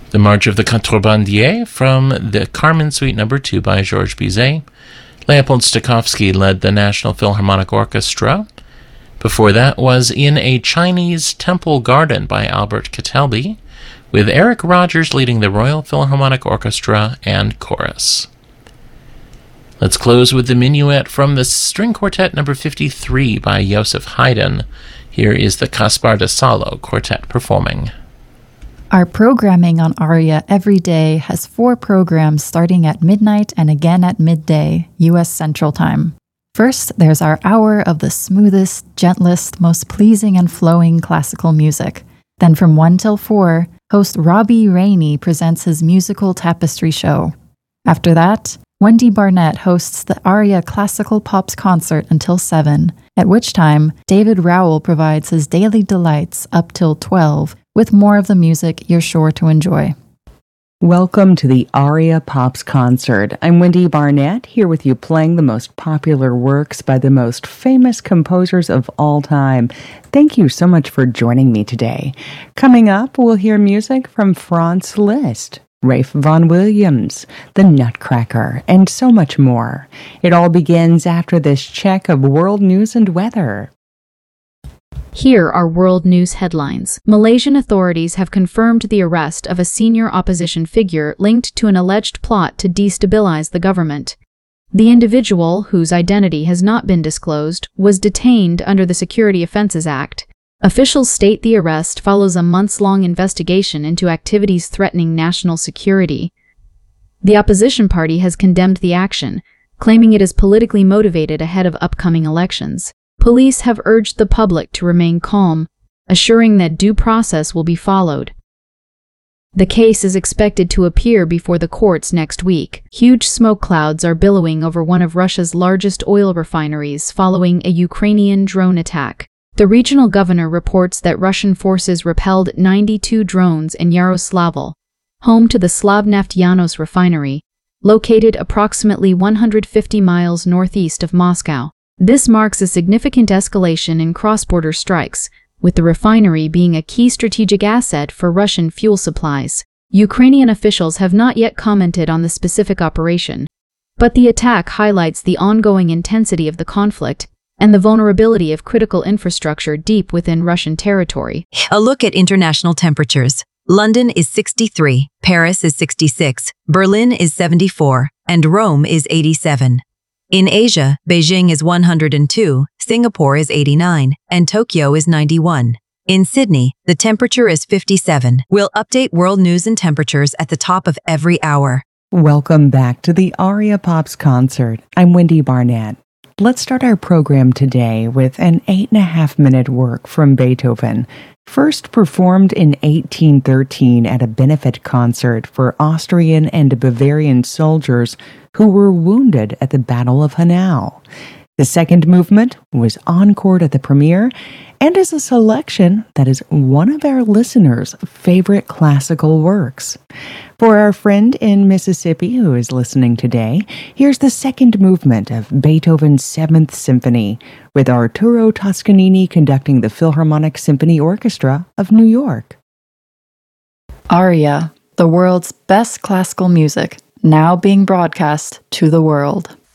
The March of the Contrebandier from the Carmen Suite No. 2 by Georges Bizet. Leopold Stokowski led the National Philharmonic Orchestra. Before that was In a Chinese Temple Garden by Albert Catalbi, with Eric Rogers leading the Royal Philharmonic Orchestra and chorus. Let's close with the Minuet from the String Quartet No. 53 by Joseph Haydn. Here is the Caspar de Salo Quartet performing. Our programming on ARIA every day has 4 programs starting at midnight and again at midday, U.S. Central Time. First, there's our hour of the smoothest, gentlest, most pleasing and flowing classical music. Then from 1 till 4, host Robbie Rainey presents his musical tapestry show. After that, Wendy Barnett hosts the ARIA Classical Pops concert until 7, at which time David Rowell provides his daily delights up till 12, with more of the music you're sure to enjoy. Welcome to the ARIA Pops concert. I'm Wendy Barnett, here with you playing the most popular works by the most famous composers of all time. Thank you so much for joining me today. Coming up, we'll hear music from Franz Liszt, Ralph Vaughan Williams, The Nutcracker, and so much more. It all begins after this check of world news and weather. Here are world news headlines. Malaysian authorities have confirmed the arrest of a senior opposition figure linked to an alleged plot to destabilize the government. The individual, whose identity has not been disclosed, was detained under the Security Offences Act. Officials state the arrest follows a months-long investigation into activities threatening national security. The opposition party has condemned the action, claiming it is politically motivated ahead of upcoming elections. Police have urged the public to remain calm, assuring that due process will be followed. The case is expected to appear before the courts next week. Huge smoke clouds are billowing over one of Russia's largest oil refineries following a Ukrainian drone attack. The regional governor reports that Russian forces repelled 92 drones in Yaroslavl, home to the Slavneft refinery, located approximately 150 miles northeast of Moscow. This marks a significant escalation in cross-border strikes, with the refinery being a key strategic asset for Russian fuel supplies. Ukrainian officials have not yet commented on the specific operation, but the attack highlights the ongoing intensity of the conflict and the vulnerability of critical infrastructure deep within Russian territory. A look at international temperatures. London is 63, Paris is 66, Berlin is 74, and Rome is 87. In Asia, Beijing is 102, Singapore is 89, and Tokyo is 91. In Sydney, the temperature is 57. We'll update world news and temperatures at the top of every hour. Welcome back to the ARIA Pops concert. I'm Wendy Barnett. Let's start our program today with an 8.5-minute work from Beethoven, first performed in 1813 at a benefit concert for Austrian and Bavarian soldiers who were wounded at the Battle of Hanau. The second movement was encored at the premiere and is a selection that is one of our listeners' favorite classical works. For our friend in Mississippi who is listening today, here's the second movement of Beethoven's 7th Symphony, with Arturo Toscanini conducting the Philharmonic Symphony Orchestra of New York. ARIA, the world's best classical music, now being broadcast to the world.